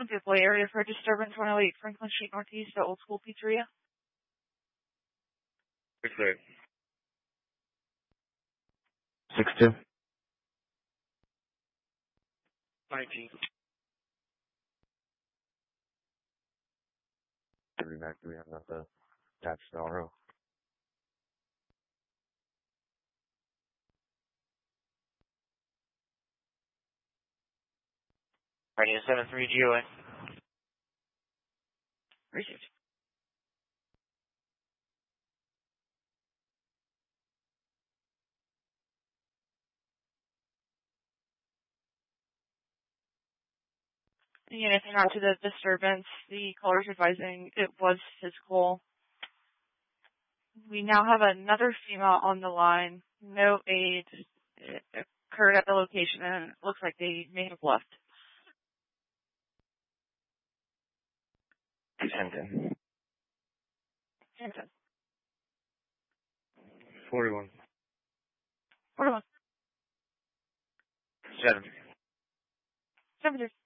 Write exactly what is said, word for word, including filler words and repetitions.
Deploy area for disturbance one oh eight Franklin Street Northeast, the Old School Pizzeria. Six eight. Six two. Nineteen. Three back. Do we have enough to attach to R O? Radio seven three G O A. Received. Unit came out to the disturbance. The caller's advising it was physical. We now have another female on the line. No aid. It occurred at the location, and it looks like they may have left. Hampton. Hampton. Forty-one. Forty-one. Seven. Seven.